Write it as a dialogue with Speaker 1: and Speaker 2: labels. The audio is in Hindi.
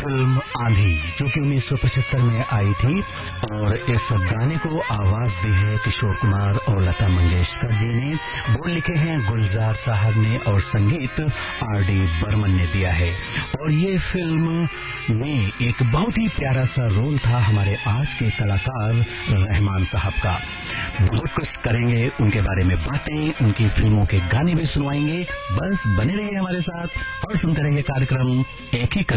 Speaker 1: फिल्म आंधी जो कि 1975 में आई थी और इस गाने को आवाज दी है किशोर कुमार और लता मंगेशकर जी ने। बोल लिखे हैं गुलजार साहब ने और संगीत आर.डी. बर्मन ने दिया है। और ये फिल्म में एक बहुत ही प्यारा सा रोल था हमारे आज के कलाकार रहमान साहब का। बहुत कुछ करेंगे उनके बारे में बातें, उनकी फिल्मों के गाने भी सुनवाएंगे। बस बने रहिए हमारे साथ और सुनते रहिए कार्यक्रम एक ही